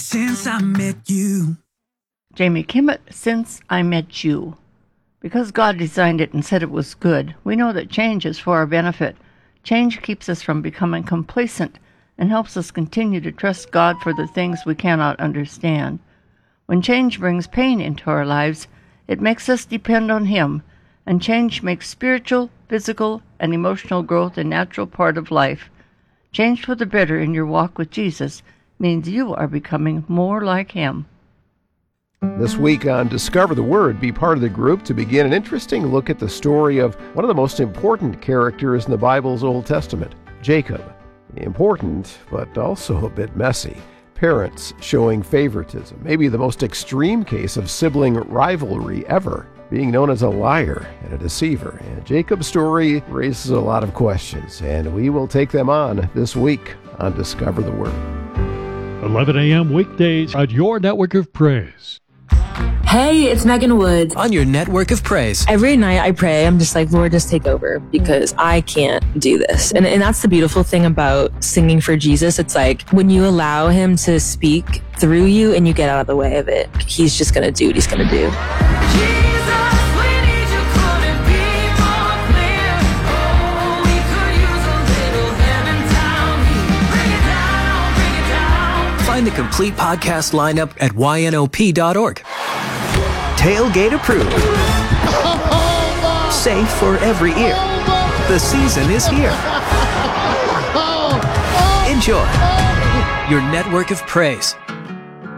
since I met you. Jamie Kimmett, Since I Met You. Because God designed it and said it was good, we know that change is for our benefit. Change keeps us from becoming complacent and helps us continue to trust God for the things we cannot understand. When change brings pain into our lives, it makes us depend on Him, and change makes spiritual, physical, and emotional growth a natural part of life. Change for the better in your walk with Jesus means you are becoming more like Him. This week on Discover the Word, be part of the group to begin an interesting look at the story of one of the most important characters in the Bible's Old Testament, Jacob. Important, but also a bit messy. Parents showing favoritism, maybe the most extreme case of sibling rivalry ever, being known as a liar and a deceiver. And Jacob's story raises a lot of questions, and we will take them on this week on Discover the Word. 11 a.m. weekdays on your network of praise. Hey, it's Megan Woods. On your network of praise. Every night I pray, I'm just like, Lord, just take over because I can't do this. And that's the beautiful thing about singing for Jesus. It's like when you allow Him to speak through you and you get out of the way of it, He's just going to do what He's going to do. Find the complete podcast lineup at ynop.org. Tailgate approved. Safe for every ear. The season is here. Enjoy your network of praise.